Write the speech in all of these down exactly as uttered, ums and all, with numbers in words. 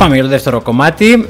Πάμε για το δεύτερο κομμάτι.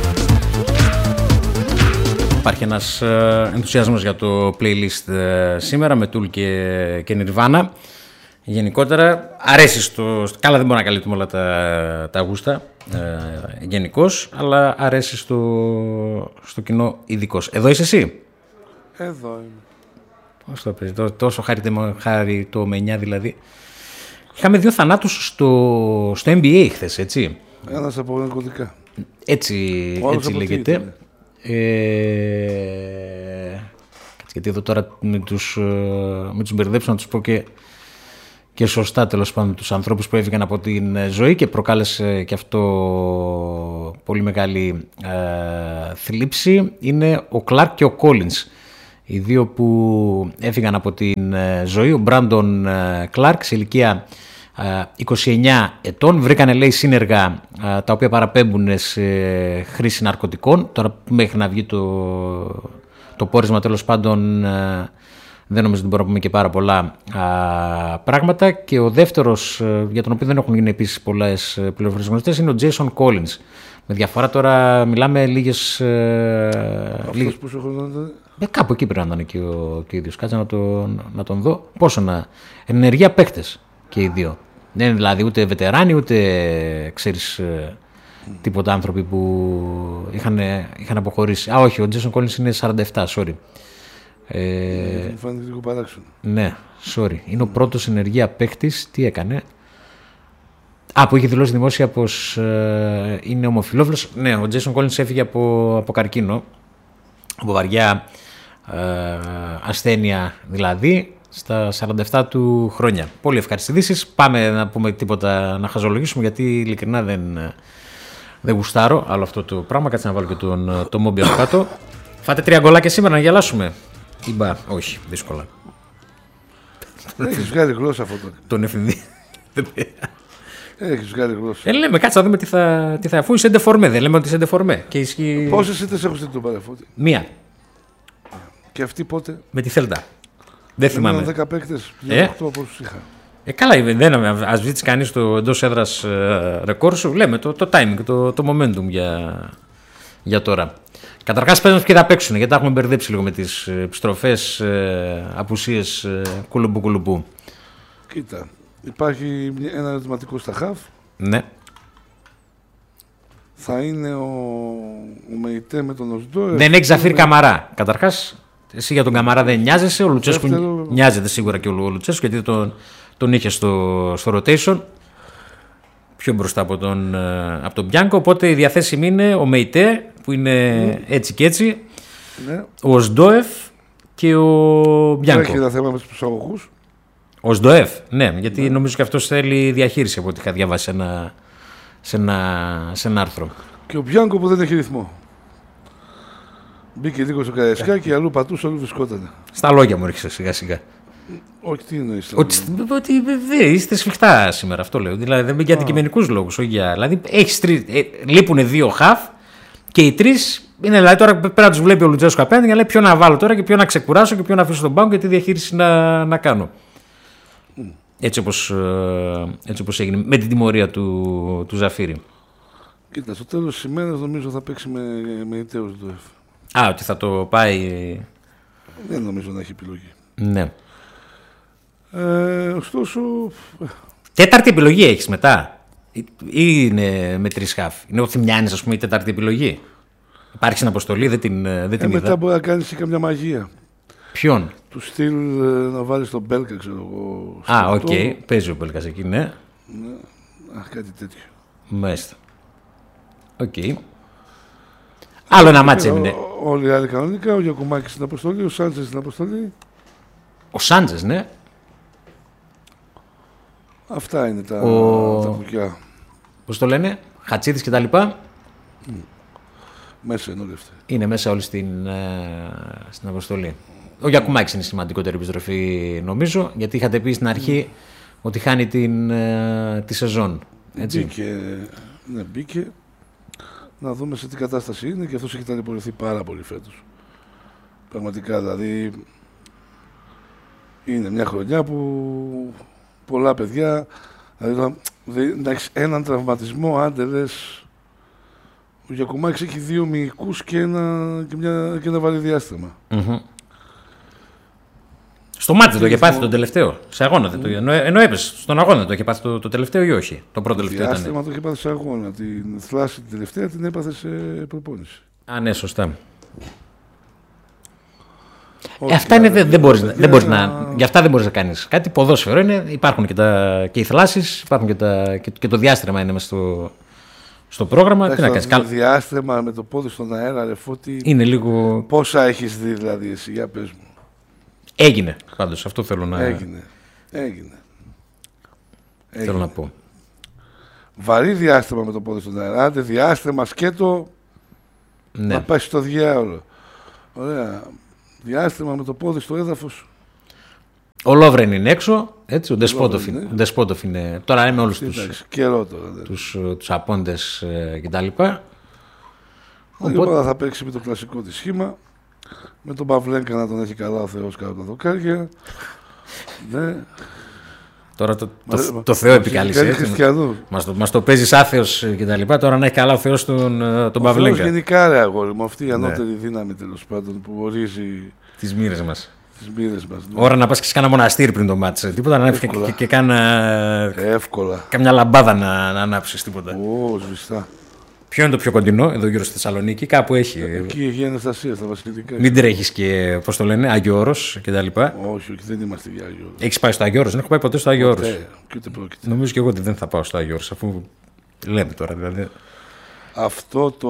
Υπάρχει ένας ενθουσιασμός για το playlist σήμερα με Tool και, και Nirvana. Γενικότερα αρέσει στο... Καλά, δεν μπορούμε να καλύπτουμε όλα τα, τα γούστα ε, γενικώς, αλλά αρέσει στο, στο κοινό ειδικώς. Εδώ είσαι εσύ? Εδώ είμαι. Πώς το πες, τόσο χαριτωμένο δηλαδή. Είχαμε δύο θανάτους στο, στο N B A χθες, έτσι. Ένας από ναρκωτικά. Έτσι, έτσι λέγεται. Ε, γιατί εδώ τώρα με τους, με τους μπερδέψω να τους πω και, και σωστά τέλος πάντων τους ανθρώπους που έφυγαν από την ζωή και προκάλεσε και αυτό πολύ μεγάλη ε, θλίψη. Είναι ο Κλάρκ και ο Κόλινς, οι δύο που έφυγαν από την ζωή. Ο Μπράντον Κλάρκ σε ηλικία είκοσι εννιά ετών, βρήκανε λέει σύνεργα τα οποία παραπέμπουν σε χρήση ναρκωτικών. Τώρα μέχρι να βγει το, το πόρισμα τέλος πάντων δεν νομίζω ότι μπορούμε να πούμε και πάρα πολλά α, πράγματα. Και ο δεύτερος, για τον οποίο δεν έχουν γίνει επίσης πολλές πληροφορίες γνωστές, είναι ο Jason Collins. Με διαφορά τώρα μιλάμε λίγες... Αυτός λίγες... πόσο χρόνο ήταν? Ε, κάπου εκεί πρέπει να ήταν και ο, και ο ίδιος. Κάτσε να, το, να τον δω. Πόσο να... Ενεργεία παίκτες και οι δύο. Δεν είναι δηλαδή ούτε βετεράνοι ούτε ξέρεις τίποτα άνθρωποι που είχαν, είχαν αποχωρήσει. Α, όχι, ο Jason Collins είναι σαράντα επτά, sorry. Ε, Μου φάνηκε λίγο παράξενο. Ναι, sorry. Είναι ο πρώτος ενεργεία παίκτης. Τι έκανε? Α, που είχε δηλώσει δημόσια πως ε, είναι ομοφυλόφιλος. Ναι, ο Jason Collins έφυγε από, από καρκίνο. Από βαριά ε, ασθένεια δηλαδή. Στα σαράντα επτά του χρόνια. Πολύ ευχαριστήσεις. Πάμε να πούμε τίποτα, να χαζολογήσουμε, γιατί ειλικρινά δεν, δεν γουστάρω άλλο αυτό το πράγμα. Κάτσε να βάλω και τον, το μόμπι από κάτω. Φάτε τρία γκολάκια σήμερα να γελάσουμε. Ή μπα, όχι, δύσκολα. Έχεις βγάλει γλώσσα αυτό. Τον εφηβή. Έχεις βγάλει γλώσσα. Ε, λέμε, κάτσε να δούμε τι θα, τι θα αφού είσαι ντεφορμέ. Δεν λέμε ότι είσαι ντεφορμέ. Ισχύει... Πόσες ήττες έχω στείλει τον Παραφώτη? Μία. Και αυτή πότε? Με τη Θέλτα. Δεν θυμάμαι. Έμεναν δέκα παίκτες, ε? οκτώ από όσους είχα. Ε, καλά, δεν ας ζητήσει κανείς το εντός έδρας ε, ρεκόρ σου. Λέμε το, το timing, το, το momentum για, για τώρα. Καταρχάς πες μας ποιοι θα παίξουν, γιατί τα έχουμε μπερδέψει λίγο με τις επιστροφές, ε, απουσίες ε, κουλουμπού κουλουμπού. Κοίτα, υπάρχει ένα ερωτηματικό στα χαφ. Ναι. Θα είναι ο, ο Μεϊτέ με τον Οσντό. Δεν έχει Ζαφίρ Καμαρά. Καταρχάς, εσύ για τον Καμαρά δεν νοιάζεσαι. Ο Λουτσέσκου Δεύτερο... νοιάζεται σίγουρα και ο Λουτσέσκου, γιατί τον, τον είχε στο, στο rotation. Πιο μπροστά από τον, από τον Μπιάνκο. Οπότε η διαθέσιμη είναι ο Μεϊτέ, που είναι mm. έτσι και έτσι. Ναι. Ο Οσντόεφ και ο Μπιάνκο. Έχει ένα θέμα με τους αγωγούς. Ο Οσντόεφ, ναι, γιατί ναι. νομίζω και αυτός θέλει διαχείριση από ό,τι είχα διαβάσει σε ένα, σε ένα, σε ένα άρθρο. Και ο Μπιάνκο που δεν έχει ρυθμό. Μπήκε λίγο στο Καραϊσκάκι και αλλού πατούσε, αλλού βρισκότανε. Στα λόγια μου ρίξε σιγά σιγά. Όχι, τι εννοείς? Ότι, ότι δε, είστε σφιχτά σήμερα, αυτό λέω. Δηλαδή δεν για αντικειμενικούς λόγους. Για, δηλαδή έχεις τρεις, ε, λείπουν δύο χαφ και οι τρεις είναι. Δηλαδή τώρα πέρα να τους βλέπει ο Λουτσέσκου απέναντι και λέει ποιο να βάλω τώρα και ποιο να ξεκουράσω και ποιο να αφήσω στον πάγκο και τι διαχείριση να, να κάνω. Mm. Έτσι, όπως, έτσι όπως έγινε με την τιμωρία του, του Ζαφίρη. Κοίτα, στο τέλος της ημέρας νομίζω θα παίξει με, με ιτέος του Εφ. Α, ότι θα το πάει. Δεν νομίζω να έχει επιλογή. Ναι. Ε, ωστόσο. Τέταρτη επιλογή έχεις μετά, ή είναι με τρεις χαφ? Είναι ο Θημιάνης, ας πούμε, η τέταρτη επιλογή? Υπάρχει στην αποστολή, δεν την, δεν την ε, είδα. Μετά μπορεί να κάνεις και καμιά μαγεία. Ποιον? Του στυλ να βάλεις τον Μπέλκα, ξέρω εγώ. Α, οκ, okay. Παίζει ο Μπέλκας εκεί, ναι. Ναι. Αχ, κάτι τέτοιο. Μάλιστα. Οκ. Okay. Άλλο ένα μάτς έμεινε. Όλοι οι άλλοι κανονικά, ο Γιακουμάκης στην αποστολή, ο Σάντζες στην αποστολή. Ο Σάντζες, ναι. Αυτά είναι τα, ο... τα μπουκιά. Πώς το λένε, Χατσίδης και τα λοιπά. Mm. Μέσα είναι όλοι αυτοί. Είναι μέσα όλοι στην, ε, στην αποστολή. Ο Γιακουμάκης είναι σημαντικότερη επιστροφή, νομίζω, γιατί είχατε πει στην αρχή mm. ότι χάνει την, ε, τη σεζόν. Έτσι. Μπήκε, ναι, μπήκε. Να δούμε σε τι κατάσταση είναι, και αυτός έχει ταλαιπωρηθεί πάρα πολύ φέτος. Πραγματικά, δηλαδή, είναι μια χρονιά που πολλά παιδιά, δηλαδή να έχεις έναν τραυματισμό, άντε λες, Ο Γιακουμάκης έχει δύο μυϊκούς και ένα, και μια, και ένα βαρύ διάστημα. Mm-hmm. Στο μάτι το είχε πάθει το τελευταίο. Σε αγώνα δεν το είχε. Ενώ, ενώ έπεσε στον αγώνα το είχε πάθει το, το τελευταίο ή όχι. Το πρώτο τελευταίο ήταν. Το διάστημα το είχε πάθει σε αγώνα. Την θλάση την τελευταία την έπαθε σε προπόνηση. Α, ναι, σωστά. Ε, αυτά είναι, δεν, δεν μπορείς, δεν μπορείς να, για αυτά δεν μπορείς να κάνεις κάτι. Ποδόσφαιρο είναι, υπάρχουν και, τα, και οι θλάσεις, υπάρχουν και, τα, και, και το διάστρεμα είναι μες στο, στο πρόγραμμα. Εντάξει, τι να κάνεις. Το διάστρεμα με το πόδι στον αέρα, ρε Φώτη. Είναι λίγο. Πόσα έχεις δει δηλαδή εσύ, για πες μου. Έγινε πάντως, αυτό θέλω να. Έγινε. Έγινε. Θέλω Έγινε. να πω. Βαρύ διάστρεμα με το πόδι στον αέρα. Άντε διάστρεμα σκέτο. Ναι. Να πάει στο διάολο. Ωραία. Διάστημα με το πόδι στο έδαφος. Ο Λόβρεν είναι έξω, έτσι, ο Ντεσπότοφ είναι. είναι, Ντεσπότοφ είναι. Τώρα είναι με όλους τους, Εντάξει, καιρό τώρα. Ναι. τους, τους απόντες ε, κτλ. Οπότε θα παίξει με το κλασικό της σχήμα. Με τον Παυλένκα να τον έχει καλά ο Θεός κάτω από τα δοκάρια. Ναι. Τώρα το, το, Μα, το, το Θεό επικαλείσαι. Μας το, μας το παίζεις άθεος κτλ. Τώρα να έχει καλά ο Θεός τον, τον Παυλένκα. Ο Θεός γενικά ρε αγόρι μου, αυτή η ανώτερη ναι. δύναμη τέλος πάντων που ορίζει τις μοίρες μας. Τις μοίρες μας. Ναι. Ώρα να πας και σε κάνα μοναστήρι πριν το μάτσε. Τίποτα να ανάψεις και, και, και κάνα. Εύκολα. Καμιά λαμπάδα να, να ανάψεις, τίποτα. Ω, σβηστά. Ποιο είναι το πιο κοντινό, εδώ γύρω στη Θεσσαλονίκη, κάπου έχει. Εκεί η Αγία Αναστασία, στα Βασιλικά. Μην τρέχεις και, πώς το λένε, Άγιο Όρος κτλ. Όχι, όχι, δεν είμαστε για Άγιο Όρος. Έχεις πάει στο Άγιο Όρος? Δεν έχω πάει ποτέ στο Άγιο Όρος. Και ούτε πρόκειται. Νομίζω και εγώ ότι δεν θα πάω στο Άγιο Όρος, αφού λέμε τώρα δηλαδή. Αυτό το.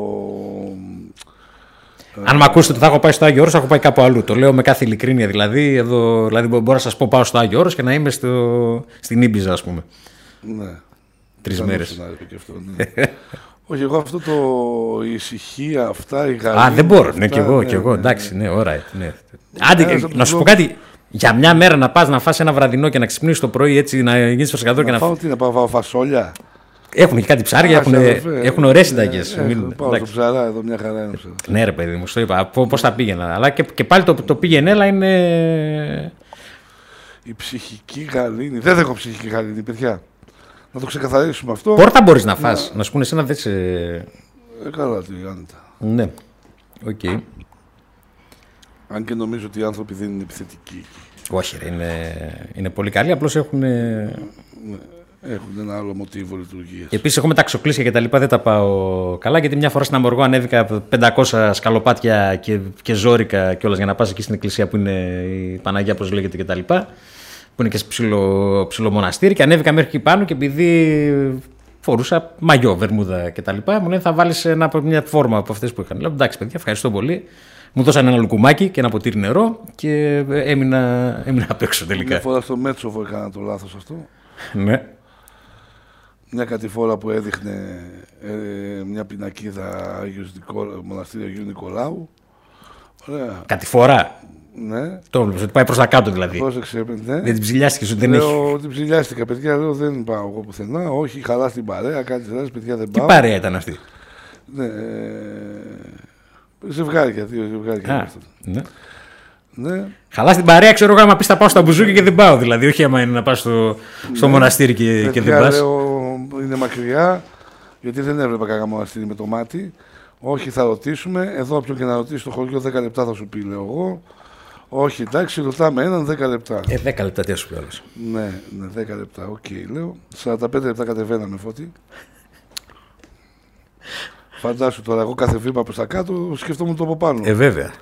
Αν με ακούσετε ότι θα έχω πάει στο Άγιο Όρος, θα έχω πάει κάπου αλλού. Το λέω με κάθε ειλικρίνεια δηλαδή. Εδώ, δηλαδή μπορώ να σας πω πάω στο Άγιο Όρος και να είμαι στο, στην Ήμπιζα, ας πούμε. Ναι. Τρεις μέρες. Αυτό, ναι. Όχι, εγώ αυτό το. Η ησυχία, αυτά, η γαλήνη. Α, δεν μπορώ. Αυτά, ναι, και εγώ, ναι, και εγώ. ναι, Εντάξει, ναι. ναι, ωραία. Ναι. Άντε, να σου πω κάτι. Για μια μέρα να πας να φας ένα βραδινό και να ξυπνήσεις το πρωί έτσι, να γίνεις φρεσκαδόρ και να. Φάω τι, να πάω φασόλια. Έχουν και κάτι ψάρια, έχουν, έχουν ωραίες συνταγές. Ναι, ναι, πάω στο ψαρά, εδώ μια χαρά είναι. Ναι, ρε παιδί μου, στο είπα. Πώς θα πήγαινα. Αλλά και, και πάλι το, το πήγαινε, αλλά είναι. Η ψυχική γαλήνη. Δεν έχω ψυχική γαλήνη, παιδιά. Να το ξεκαθαρίσουμε αυτό. Πόρτα μπορείς να φας. Να, να σου πούνε εσένα δεν σε. Ε, καλά, τι άνετα. Ναι. Οκ. Okay. Αν και νομίζω ότι οι άνθρωποι δεν είναι επιθετικοί. Όχι, ρε, είναι, είναι πολύ καλοί. Απλώς έχουν. Ναι. Έχουν ένα άλλο μοτίβο λειτουργίας. Επίσης, έχω με τα ξοκλήσια και τα λοιπά δεν τα πάω καλά. Γιατί μια φορά στην Αμοργό ανέβηκα πεντακόσια σκαλοπάτια και, και ζόρικα κιόλας για να πας εκεί στην εκκλησία που είναι η Παναγία, όπως λέγεται κτλ. Που είναι και σε ψηλό, ψηλό μοναστήρι. Και ανέβηκα μέχρι εκεί πάνω και επειδή φορούσα μαγιό, βερμούδα κτλ. Μου λένε θα βάλεις μια φόρμα από αυτές που είχαν. Λέω εντάξει, παιδιά, ευχαριστώ πολύ. Μου δώσανε ένα λουκουμάκι και ένα ποτήρι νερό και έμεινα, έμεινα απ' έξω τελικά. Μια φορά στο Μέτσοβο έκανα το λάθος αυτό. Ναι. Μια κατηφόρα που έδειχνε ε, μια πινακίδα Άγιος Νικόλα, μοναστήριο Αγίου Νικολάου. Ωραία. Κατηφόρα. Ναι. Το βλέπεις ότι πάει προς τα κάτω δηλαδή. Πρόσεξε, ναι. Δεν την ψηλιάστηκες ότι δεν λέω, έχει. Την ψηλιάστηκα, παιδιά. Λέω δεν πάω εγώ πουθενά. Όχι, χαλά στην παρέα. Κάτι τέτοιο, παιδιά δεν πάω. Τι παρέα ήταν αυτή? Ναι. Ε, ζευγάρια, δύο ζευγάρια. Α, ναι. Ναι. Χαλά στην παρέα, ξέρω εγώ, άμα πεις θα πάω στα μπουζούκια και δεν πάω. Δηλαδή, όχι άμα είναι να πας στο, στο ναι. μοναστήρι και, και δεν πας. Λέω, είναι μακριά, γιατί δεν έβλεπα κανένα μοναστήρι με το μάτι. Όχι, θα ρωτήσουμε. Εδώ, όποιον και να ρωτήσει στο χωριό, δέκα λεπτά θα σου πει, λέω εγώ. Όχι, εντάξει, ρωτάμε έναν δέκα λεπτά. Ε, δέκα λεπτά, τι θα σου πει όλος. Ναι, ναι, δέκα λεπτά, οκ, okay, λέω. σαράντα πέντε λεπτά κατεβαίναμε, Φώτη. Φαντάσου τώρα, εγώ κάθε βήμα προς τα κάτω σκεφτόμουν το από πάνω. Ε, βέβαια.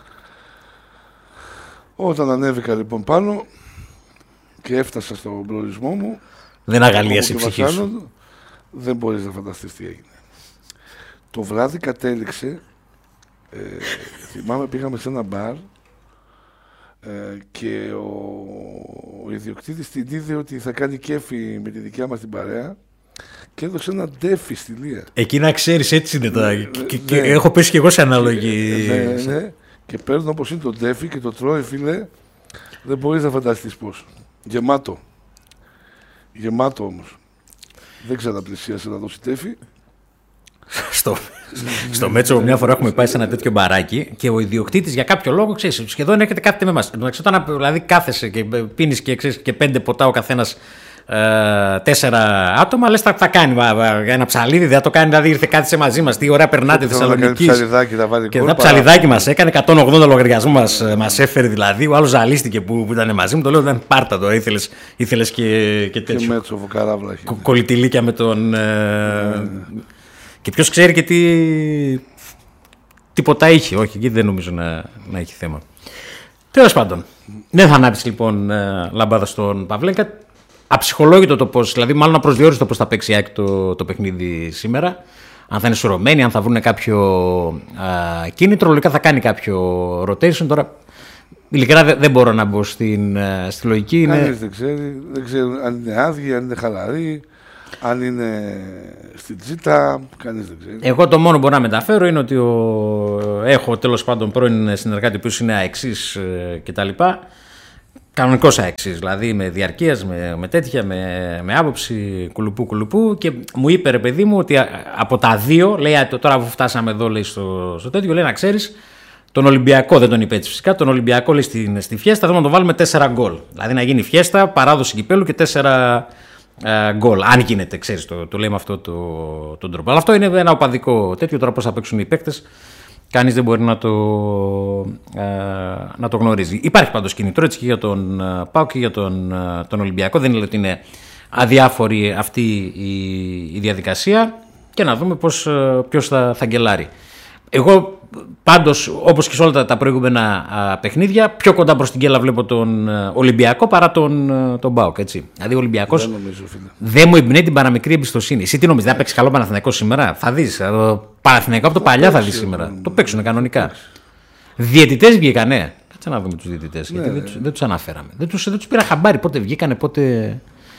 Όταν ανέβηκα λοιπόν πάνω και έφτασα στον προορισμό μου. Δεν αγαλίασε η ψυχή σου. Δεν μπορείς να φανταστείς τι έγινε. Το βράδυ κατέληξε, ε, θυμάμαι πήγαμε σε ένα μπαρ ε, και ο, ο ιδιοκτήτης την είδε ότι θα κάνει κέφι με τη δικιά μας την παρέα και έδωσε ένα ντέφι στη Λία. Εκεί να ξέρεις, έτσι είναι τώρα. Ναι, και, ναι, και έχω πέσει κι εγώ σε αναλογή. Ναι, ναι. Και παίρνω όπως είναι το ντέφι και το τρώει, φίλε, δεν μπορείς να φανταστείς πώς. Γεμάτο. Γεμάτο όμως. Δεν ξαναπλησίασε να δώσει τέφι. στο, στο Μέτσο μια φορά έχουμε πάει σε ένα τέτοιο μπαράκι και ο ιδιοκτήτης για κάποιο λόγο, ξέρεις, σχεδόν έρχεται κάθεται με εμάς. Δηλαδή κάθεσαι και πίνεις και, ξέρεις, και πέντε ποτά ο καθένας ε, τέσσερα άτομα, λες θα, θα κάνει ένα ψαλίδι, δεν θα το κάνει, δηλαδή ήρθε κάτι σε μαζί μας, τι ωραία περνάτε Θεσσαλονίκη. Και ένα ψαλιδάκι μας έκανε, εκατόν ογδόντα λογαριασμού μας, μας έφερε δηλαδή. Ο άλλος ζαλίστηκε που, που ήταν μαζί μου, το λέω ήταν πάρτα τώρα, ήθελες, ήθελες και, και τέτοιο. Και μέτσο βοκαράβλα. Κολλητηλίκια με τον. Ε, mm. Και ποιος ξέρει και τι. Τίποτα είχε, όχι, εκεί δεν νομίζω να, να έχει θέμα. Τέλος πάντων, δεν θα ανάψει λοιπόν λαμπάδα στον Παυλέγκα. Αψυχολόγητο το πώς, δηλαδή μάλλον απροσδιόριστο πώς θα παίξει η ΑΕΚ το, το παιχνίδι σήμερα. Αν θα είναι σουρωμένοι, αν θα βρουν κάποιο α, κίνητρο, λογικά θα κάνει κάποιο rotation. Τώρα, ειλικρινά δεν, δεν μπορώ να μπω στην, στη λογική. Κανείς είναι... δεν ξέρει, δεν ξέρει αν είναι άδειοι, αν είναι χαλαροί, αν είναι στην τζίτα, κανείς δεν ξέρει. Εγώ το μόνο που μπορώ να μεταφέρω είναι ότι ο... έχω τέλος πάντων πρώην συνεργάτη που είναι αεξής ε, κτλ. Κανονικός αεξής, δηλαδή με διαρκείας, με, με τέτοια, με, με άποψη κουλουπού κουλουπού και μου είπε ρε παιδί μου ότι από τα δύο, λέει τώρα που φτάσαμε εδώ λέει, στο, στο τέτοιο, λέει να ξέρεις τον Ολυμπιακό, δεν τον είπε έτσι φυσικά, τον Ολυμπιακό λέει στη, στη φιέστα θέλουμε να τον βάλουμε τέσσερα γκολ. Δηλαδή να γίνει φιέστα, παράδοση κυπέλου και τέσσερα γκολ. Αν γίνεται, ξέρεις, το, το λέει με αυτό το, τον τρόπο. Αλλά αυτό είναι ένα οπαδικό τέτοιο, τώρα πώς θα παίξουν οι παίκτες. Κανείς δεν μπορεί να το, ε, να το γνωρίζει. Υπάρχει πάντως κινητρό έτσι και για τον ΠΑΟΚ και για τον, τον Ολυμπιακό. Δεν είναι ότι είναι αδιάφορη αυτή η, η διαδικασία και να δούμε πώς, ποιος θα, θα γκελάρει. Εγώ πάντως όπως και σε όλα τα, τα προηγούμενα α, παιχνίδια πιο κοντά προς την γκέλα βλέπω τον α, Ολυμπιακό παρά τον, τον ΠΑΟΚ. Έτσι. Δηλαδή ο Ολυμπιακός δεν, νομίζω, δεν μου εμπνέει την παραμικρή εμπιστοσύνη. Εσύ τι νομίζεις, δεν θα παίξει καλό Παναθηναϊκό σήμερα? Θα δεις. Το Παναθηναϊκό από το παλιά θα δεις σήμερα. Το παίξουν κανονικά. Διαιτητές βγήκανε. Κάτσε να δούμε τους διαιτητές. Ναι, γιατί δεν, τους, δεν τους αναφέραμε. Δεν τους, δεν τους πήρα χαμπάρι πότε βγήκανε, πότε.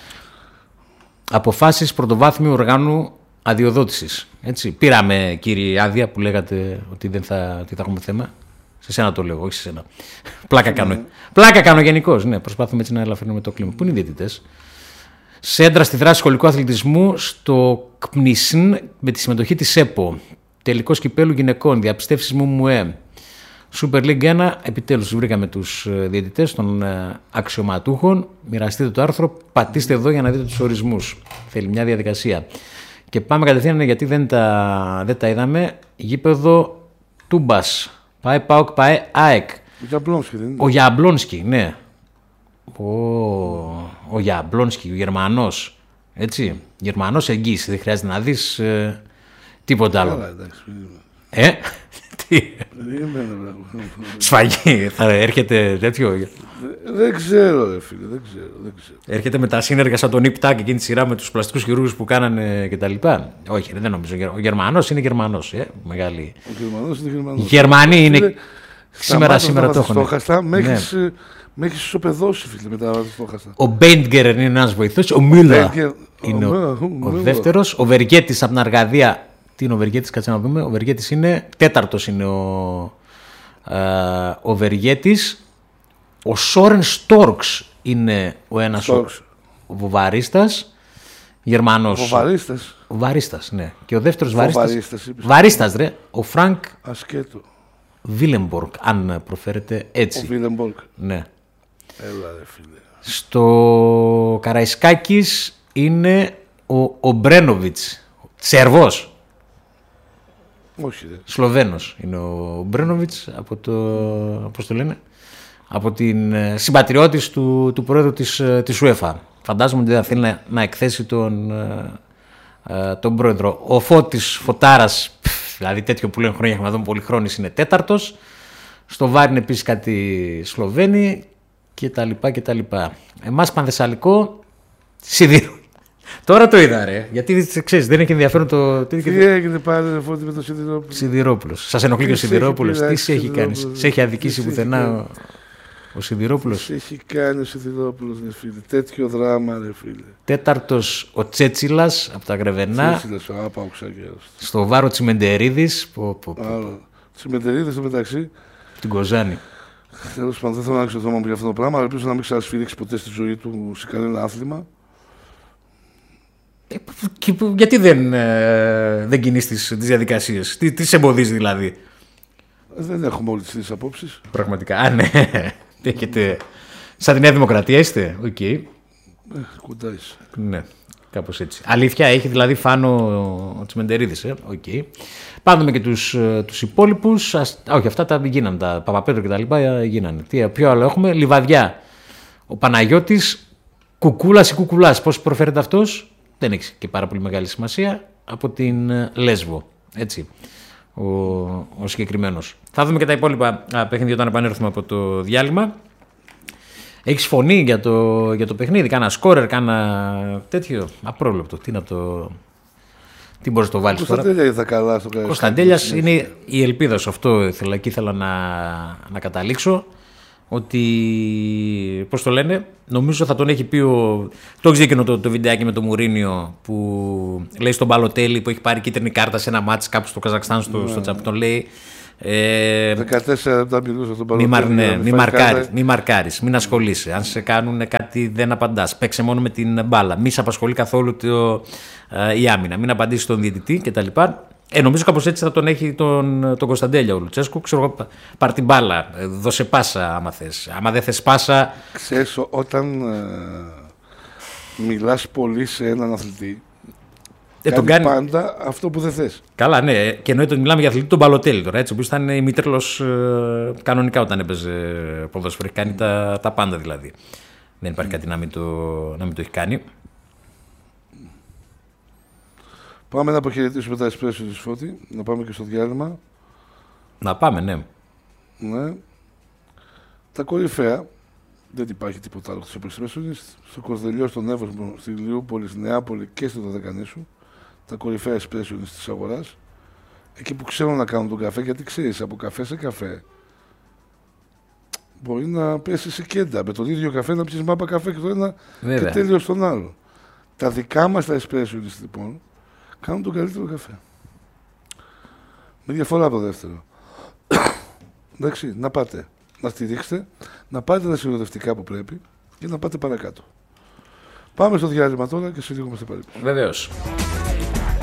Αποφάσεις πρωτοβάθμιου οργάνου αδειοδότησης. Έτσι. Πήραμε, κύριε άδεια που λέγατε ότι δεν θα, ότι θα έχουμε θέμα. Σε σένα το λέω, όχι σε σένα. Πλάκα κάνω. Mm. Πλάκα κάνω γενικώς. Ναι, προσπάθουμε έτσι να ελαφρύνουμε το κλίμα. Πού είναι οι διαιτητές? Σέντρα στη δράση σχολικού αθλητισμού στο ΚΠΝΙΣΝ με τη συμμετοχή της ΕΠΟ. Τελικός κυπέλου γυναικών. Διαπιστεύσεις μου ΜΟΕ. Super League ένα. Επιτέλους βρήκαμε τους διαιτητές των αξιωματούχων. Μοιραστείτε το άρθρο. Πατήστε εδώ για να δείτε τους ορισμούς. Θέλει μια διαδικασία. Και πάμε κατευθείαν γιατί δεν τα, δεν τα είδαμε. Γήπεδο Τούμπας. Πάει ΠΑΟΚ, πάει ΑΕΚ. Ο Γιαμπλόνσκι δεν είναι? Ο Γιαμπλόνσκι, ναι. Ο, ο Γιαμπλόνσκι, ο Γερμανός. Έτσι. Γερμανός εγγύηση. Δεν χρειάζεται να δεις ε, τίποτα άλλο. Καλά, εντάξει. Ε, τι. Σφαγή, θα έρχεται τέτοιο. Δεν ξέρω, ρε φίλε, δεν ξέρω, δεν ξέρω. Έρχεται με τα σύνεργα σαν τον Ιπτάκ εκείνη τη σειρά με τους πλαστικούς χειρούργους που κάνανε κτλ. Όχι, δεν νομίζω. Ο Γερμανός είναι Γερμανός. Ε, μεγάλη. Ο Γερμανός είναι Γερμανός. Οι Γερμανοί είναι. είναι... Σήμερα, σήμερα το έχουν. Στόχαστα, με έχεις, ναι. με έχεις ισοπεδώσει, φίλε, με τα στόχαστα. Ο Μπέντγκερ είναι ένας βοηθός. Ο Μίλλα είναι ο, ο, ο δεύτερος. Ο Βεργέτης από την Αργαδία. Τι είναι ο Βεργέτης, κάτσε να δούμε. Ο Βεργέτης είναι. Τέταρτος είναι ο, ε, ο Βεργέτης. Ο Σόρεν Στόρξ είναι ο ένας ο, ο Βοβαρίστας. Γερμανός. Βοβαρίστας. Ο Βαρίστας, ναι. Και ο δεύτερος Βαρίστας. Βαρίστας, ρε. Ο Φρανκ Ασκέτο. Βίλεμπορκ, αν προφέρεται έτσι. Ο Βίλεμπορκ. Ναι. Έλα, ρε φίλε. Στο Καραϊσκάκης είναι ο, ο Μπρένοβιτς. Σερβός. Όχι, ρε. Σλοβαίνος είναι ο Μπρένοβιτς από το. Πώς το λένε. Από την συμπατριώτης του, του πρόεδρου της, της UEFA. Φαντάζομαι ότι δεν θα θέλει να, να εκθέσει τον, τον πρόεδρο. Ο Φώτης Φωτάρας, δηλαδή τέτοιο που λένε χρόνια έχουμε δει πολυχρόνης, είναι τέταρτος. Στο Βάρ είναι επίσης κάτι Σλοβαίνοι και τα λοιπά και τα λοιπά. Εμάς Πανθεσσαλικό, σιδηρό. Τώρα το είδα, ρε. Γιατί ξέρεις, δεν έχει ενδιαφέρον το. Τι έγινε πάλι, ρε Φώτη, με το Σιδηρόπουλο. Σιδηρόπουλος. Σας ενοχλεί και ο Σιδηρόπουλος. Τι σε έχει κάνει? Σε έχει αδικήσει πουθενά ο Σιδηρόπουλος? Σε έχει κάνει ο Σιδηρόπουλος, ρε φίλε. Τέτοιο δράμα, ρε φίλε. Τέταρτος ο Τσέτσιλας από τα Γρεβενά. Τσέτσιλας, ο Άπαουξαγέρος. Στο Βάρο Τσιμεντερίδης. Τσιμεντερίδης στο μεταξύ. Την Κοζάνη. Τέλος πάντων, δεν θέλω να άξω το όνομα για αυτό το πράγμα, αλλά ελπίζω να μην ξανασφυρίξει ποτέ στη ζωή του σε κανένα άθλημα. Και, γιατί δεν, ε, δεν κινείς τις, τις διαδικασίες? Τι, τι σε εμποδίζει δηλαδή? Δεν έχουμε όλες τις απόψεις. Πραγματικά. Α, ναι. Έχετε... Σαν τη Νέα Δημοκρατία είστε. Οκ. Okay. Ε, κοντά είσαι. Ναι, κάπως έτσι. Αλήθεια, έχει δηλαδή φάνω ο Τσιμεντερίδης. Ε? Okay. Πάμε και τους, τους υπόλοιπους. Ας... Όχι, αυτά τα γίνανε. Τα Παπαπέτρο και τα λοιπά γίνανε. Τι, ποιο άλλο έχουμε? Λιβαδιά. Ο Παναγιώτης Κουκούλας ή Κουκουλάς. Πώς προφέρεται αυτός? Δεν έχει και πάρα πολύ μεγάλη σημασία. Από την Λέσβο. Έτσι. Ο, ο συγκεκριμένος. Θα δούμε και τα υπόλοιπα παιχνίδια όταν επανέλθουμε από το διάλειμμα. Έχεις φωνή για το, για το παιχνίδι, κάνα σκόρερ, κάνα τέτοιο απρόβλεπτο. Τι να το... Τι μπορείς να το βάλεις τώρα? Κωνσταντέλια θα καλά στο Κωνσταντέλιας είναι η ελπίδα σου. Αυτό ήθελα, και ήθελα να, να καταλήξω. Ότι, πώς το λένε, νομίζω θα τον έχει πει ο... Το έχεις δει εκείνο το, το βιντεάκι με το Μουρίνιο που λέει στον Μπαλοτέλη που έχει πάρει κίτρινη κάρτα σε ένα μάτς κάπου στο Καζακστάν, στο, στο Τσαμπτον, λέει... Ε, δεκατέσσερα λεπτά μιλούσα στον Μπαλοτέλη. Μη, ναι, μη, μαρκάρεις, μη μαρκάρεις, μην ασχολείσαι. Αν σε κάνουν κάτι δεν απαντάς. Παίξε μόνο με την μπάλα. Μη σε απασχολεί καθόλου το, ε, η άμυνα. Μην απαντήσεις στον διαιτητή κτλ. Ε, νομίζω κάπως έτσι θα τον έχει τον, τον Κωνσταντέλια ο Λουτσέσκου. Ξέρω, πάρ' την μπάλα, δώσε πάσα άμα θες. Άμα δεν θες πάσα... Ξέρεις, όταν ε, μιλάς πολύ σε έναν αθλητή, ε, τον κάνει πάντα αυτό που δεν θες. Καλά, ναι. Και εννοείται ότι μιλάμε για αθλητή τον Μπαλοτέλη τώρα, έτσι, ο οποίος ήταν ημιτρέλος ε, κανονικά όταν έπαιζε ποδόσφαιρο. Έχει κάνει τα, τα πάντα δηλαδή. Δεν υπάρχει mm. κάτι να μην, το, να μην το έχει κάνει. Πάμε να αποχαιρετήσουμε τα εσπρέσιο της Φώτη, να πάμε και στο διάλειμμα. Να πάμε, ναι. Ναι. Τα κορυφαία, δεν υπάρχει τίποτα άλλο στο Expressionist, στο Κορδελιό, στον Εύωσμο, στη Λιούπολη, στη Νεάπολη και στο Δωδεκανήσου. Τα κορυφαία Expressionist της αγοράς. Εκεί που ξέρουν να κάνουν τον καφέ, γιατί ξέρεις, από καφέ σε καφέ μπορεί να πέσει σε κέντα. Με τον ίδιο καφέ να πιεις μάπα καφέ και το ένα Βέβαια. και τέλειο στον άλλο. Τα δικά μας τα Expressionist λοιπόν κάνουν τον καλύτερο καφέ. Με διαφορά από το δεύτερο. Εντάξει, να πάτε, να στηρίξετε, να πάτε τα συνοδευτικά που πρέπει και να πάτε παρακάτω. Πάμε στο διάλειμμα τώρα και σε λίγο είμαστε πάλι. Βεβαίως.